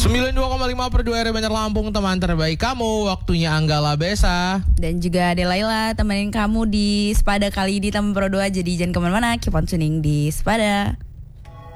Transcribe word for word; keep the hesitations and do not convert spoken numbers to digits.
sembilan puluh dua koma lima per dua R Banjar Lampung, teman terbaik kamu. Waktunya Anggala Besa dan juga Delaila temenin kamu di Sepada kali ini, teman Pro dua. Jadi jangan kemana-mana, keep on tuning di Sepada.